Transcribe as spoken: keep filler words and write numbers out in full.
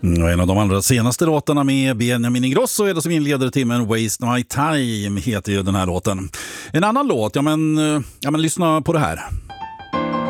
Mm, och en av de allra senaste låtarna med Benjamin Ingrosso är det som inleder timmen Waste My Time heter ju den här låten. En annan låt, ja men, ja men lyssna på det här.